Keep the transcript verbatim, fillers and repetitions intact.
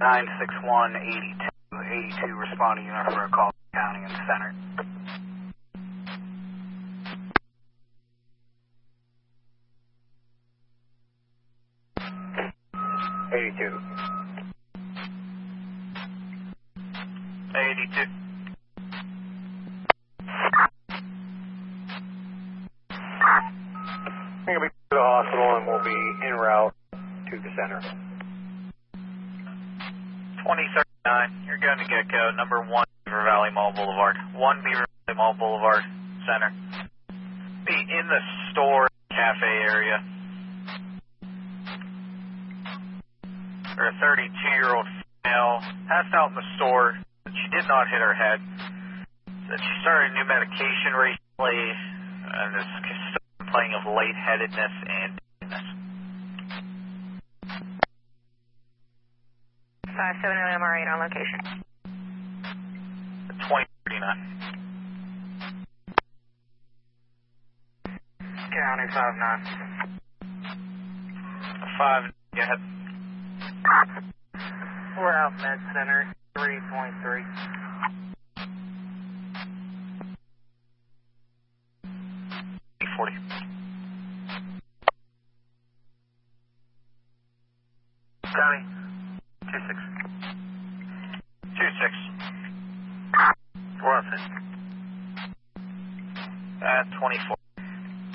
nine six one, eighty-two, eighty-two, responding unit for a call county in the center. eighty-two. eighty-two. We're going to be to the hospital and we'll be en route to the center. twenty thirty-nine, you're going to Gecko, number one Beaver Valley Mall Boulevard. one Beaver Valley Mall Boulevard, center. Be in the store cafe area. For a thirty-two-year-old female, passed out in the store, but she did not hit her head. Said she started new medication recently, and is complaining of lightheadedness and dizziness. five seven zero M R eight on location. twenty thirty-nine. County five nine. five, go ahead. We're out Med Center, three point three. forty. County, two six. two six. We're on it. Uh, twenty-four.